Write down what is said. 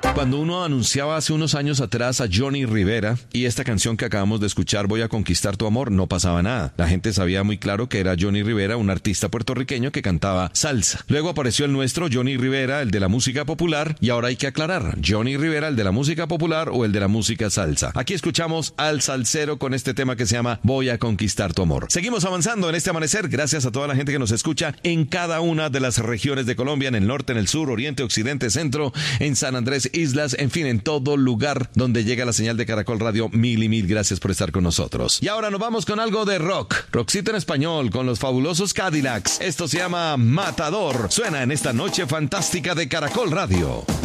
Cuando uno anunciaba hace unos años atrás a Johnny Rivera y esta canción que acabamos de escuchar, Voy a conquistar tu amor, no pasaba nada. La gente sabía muy claro que era Johnny Rivera, un artista puertorriqueño que cantaba salsa. Luego apareció el nuestro, Johnny Rivera, el de la música popular, y ahora hay que aclarar, Johnny Rivera, el de la música popular o el de la música salsa. Aquí escuchamos al salsero con este tema que se llama Voy a conquistar tu amor. Seguimos avanzando en este amanecer, gracias a toda la gente que nos escucha en cada una de las regiones de Colombia, en el norte, en el sur, oriente, occidente, centro, en San Andrés, islas, en fin, en todo lugar donde llega la señal de Caracol Radio. Mil y mil gracias por estar con nosotros. Y ahora nos vamos con algo de rock, rockcito en español, con los fabulosos Cadillacs. Esto se llama Matador. Suena en esta noche fantástica de Caracol Radio.